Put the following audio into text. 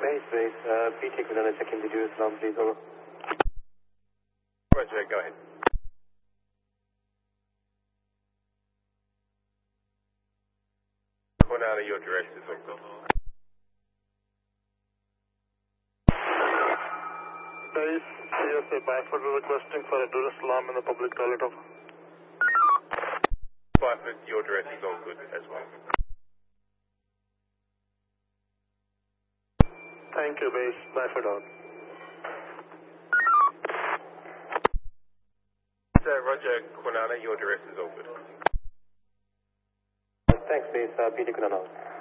Base, PT Kunana checking to do Islam, please, over. Roger, go ahead. Kunana, your direct is over. Base, CSA Byford requesting for a Dar es Salaam in the public toilet of. Byford, your direct is all good as well. Thank you, Base. Byford out. Roger, Kunana, your direct is all good. Thanks, Base, PT Kunana.